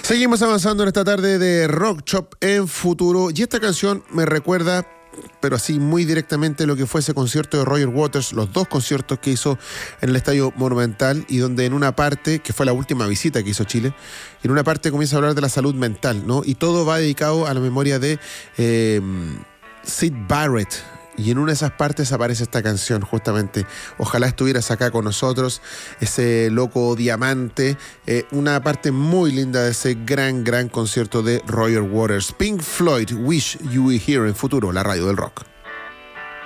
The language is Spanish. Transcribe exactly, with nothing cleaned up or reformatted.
Seguimos avanzando en esta tarde de Rock Shop en Futuro, y esta canción me recuerda, pero así muy directamente, lo que fue ese concierto de Roger Waters, los dos conciertos que hizo en el Estadio Monumental, y donde en una parte, que fue la última visita que hizo Chile, en una parte comienza a hablar de la salud mental, ¿no? Y todo va dedicado a la memoria de eh, Syd Barrett. Y en una de esas partes aparece esta canción, justamente. Ojalá estuvieras acá con nosotros, ese loco diamante. Eh, una parte muy linda de ese gran, gran concierto de Roger Waters. Pink Floyd, Wish You Were Here, en Futuro, la radio del rock.